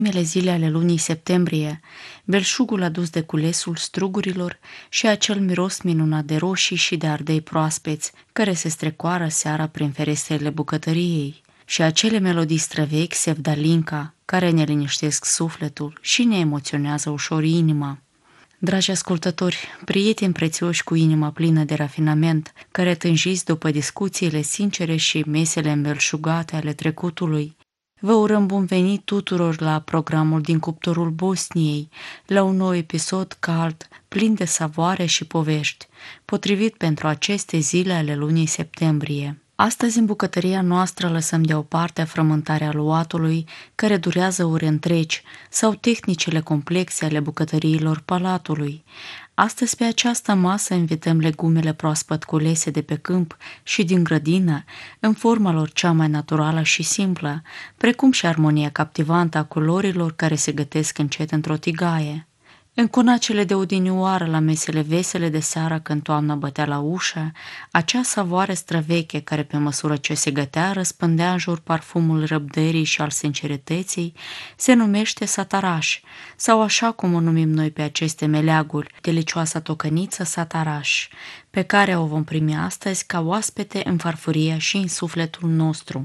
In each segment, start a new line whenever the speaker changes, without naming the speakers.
Primele zile ale lunii septembrie, belșugul adus de culesul strugurilor și acel miros minunat de roșii și de ardei proaspeți, care se strecoară seara prin ferestrele bucătăriei, și acele melodii străvechi, sevdalinca, care ne liniștesc sufletul și ne emoționează ușor inima. Dragi ascultători, prieteni prețioși cu inima plină de rafinament, care tânjiți după discuțiile sincere și mesele îmbelșugate ale trecutului, vă urăm bun venit tuturor la programul din cuptorul Bosniei, la un nou episod cald, plin de savoare și povești, potrivit pentru aceste zile ale lunii septembrie. Astăzi, în bucătăria noastră, lăsăm deoparte frământarea luatului, care durează ore întregi, sau tehnicile complexe ale bucătăriilor palatului. Astăzi, pe această masă, invităm legumele proaspăt culese de pe câmp și din grădină, în forma lor cea mai naturală și simplă, precum și armonia captivantă a culorilor care se gătesc încet într-o tigaie. În conacele de odinioară, la mesele vesele de seară, când toamna bătea la ușă, acea savoare străveche care, pe măsură ce se gătea, răspândea în jur parfumul răbdării și al sincerității, se numește sataraș, sau așa cum o numim noi pe aceste meleaguri, delicioasa tocăniță sataraș, pe care o vom primi astăzi ca oaspete în farfuria și în sufletul nostru.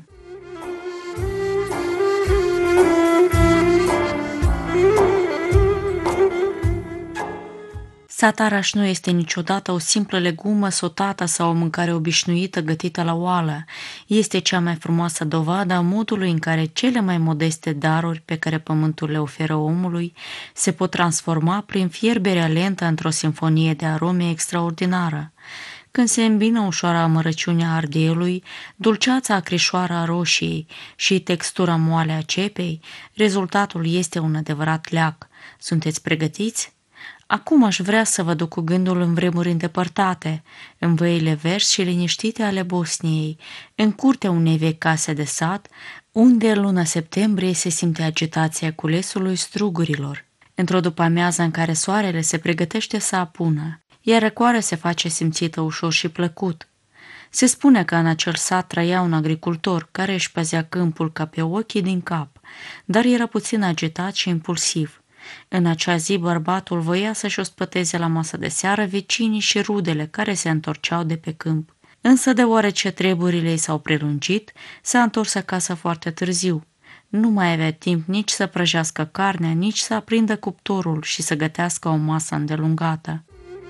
Sataraș nu este niciodată o simplă legumă sotată sau o mâncare obișnuită gătită la oală. Este cea mai frumoasă dovadă a modului în care cele mai modeste daruri pe care pământul le oferă omului se pot transforma prin fierberea lentă într-o simfonie de arome extraordinară. Când se îmbină ușoara amărăciunea ardeiului, dulceața acrișoară a roșiei și textura moale a cepei, rezultatul este un adevărat leac. Sunteți pregătiți? Acum aș vrea să vă duc cu gândul în vremuri îndepărtate, în văile verzi și liniștite ale Bosniei, în curtea unei vechi case de sat, unde în luna septembrie se simte agitația culesului strugurilor. Într-o după-amiază în care soarele se pregătește să apună, iar răcoarea se face simțită ușor și plăcut. Se spune că în acel sat trăia un agricultor care își păzea câmpul ca pe ochii din cap, dar era puțin agitat și impulsiv. În acea zi, bărbatul voia să-și ospăteze la masă de seară vecinii și rudele care se întorceau de pe câmp. Însă, deoarece treburile ei s-au prelungit, s-a întors acasă foarte târziu. Nu mai avea timp nici să prăjească carnea, nici să aprindă cuptorul și să gătească o masă îndelungată.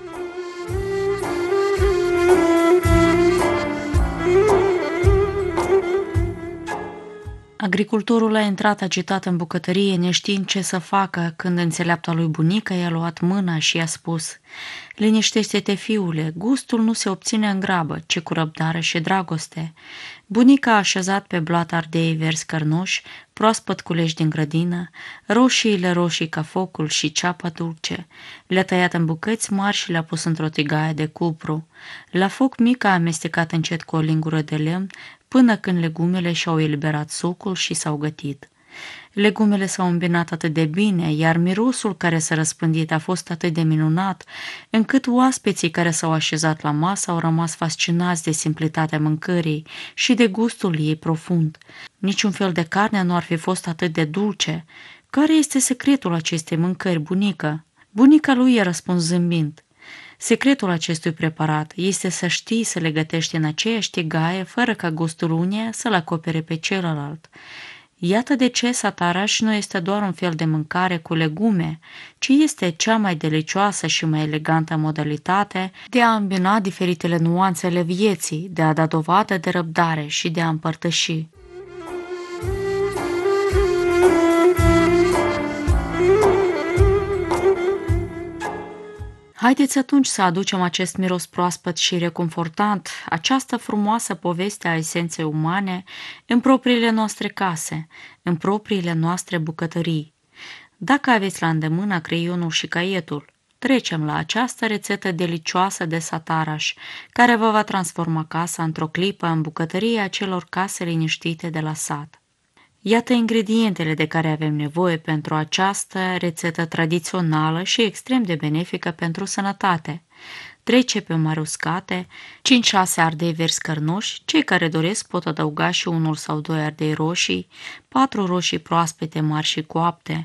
Agricultorul a intrat agitat în bucătărie, neștiind ce să facă, când înțeleapta lui bunică i-a luat mâna și i-a spus: „Liniștește-te, fiule, gustul nu se obține în grabă, ci cu răbdare și dragoste." Bunica a așezat pe blat ardei verzi cărnoși, proaspăt culeși din grădină, roșiile roșii ca focul și ceapa dulce. Le-a tăiat în bucăți mari și le-a pus într-o tigaie de cupru. La foc mic a amestecat încet cu o lingură de lemn, până când legumele și-au eliberat sucul și s-au gătit. Legumele s-au îmbinat atât de bine, iar mirosul care s-a răspândit a fost atât de minunat, încât oaspeții care s-au așezat la masă au rămas fascinați de simplitatea mâncării și de gustul ei profund. Niciun fel de carne nu ar fi fost atât de dulce. Care este secretul acestei mâncări, bunică? Bunica lui i-a răspuns zâmbind: „Secretul acestui preparat este să știi să le gătești în aceeași tigaie, fără ca gustul uneia să-l acopere pe celălalt." Iată de ce sataraș nu este doar un fel de mâncare cu legume, ci este cea mai delicioasă și mai elegantă modalitate de a îmbina diferitele nuanțe ale vieții, de a da dovadă de răbdare și de a împărtăși. Haideți atunci să aducem acest miros proaspăt și reconfortant, această frumoasă poveste a esenței umane, în propriile noastre case, în propriile noastre bucătării. Dacă aveți la îndemână creionul și caietul, trecem la această rețetă delicioasă de sataraș, care vă va transforma casa într-o clipă în bucătăria celor case liniștite de la sat. Iată ingredientele de care avem nevoie pentru această rețetă tradițională și extrem de benefică pentru sănătate: 3 cepe mari uscate, 5-6 ardei verzi cărnoși, cei care doresc pot adăuga și 1 sau 2 ardei roșii, 4 roșii proaspete mari și coapte,